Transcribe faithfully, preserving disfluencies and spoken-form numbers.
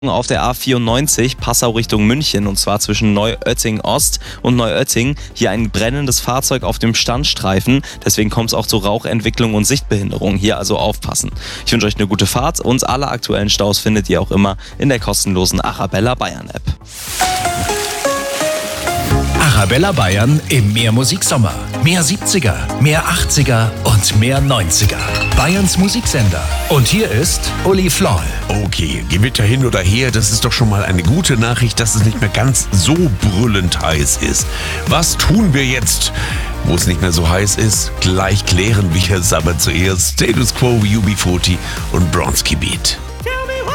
Auf der A vierundneunzig Passau Richtung München, und zwar zwischen Neuötting Ost und Neuötting. Hier ein brennendes Fahrzeug auf dem Standstreifen, deswegen kommt es auch zu Rauchentwicklung und Sichtbehinderung. Hier also aufpassen. Ich wünsche euch eine gute Fahrt und alle aktuellen Staus findet ihr auch immer in der kostenlosen Arabella Bayern App. Arabella Bayern im Mehr Musiksommer. Mehr siebziger, mehr achtziger und mehr neunziger. Bayerns Musiksender. Und hier ist Uli Floll. Okay, Gewitter hin oder her, das ist doch schon mal eine gute Nachricht, dass es nicht mehr ganz so brüllend heiß ist. Was tun wir jetzt, wo es nicht mehr so heiß ist? Gleich klären wir es, aber zuerst Status Quo, U B vierzig und Bronski Beat.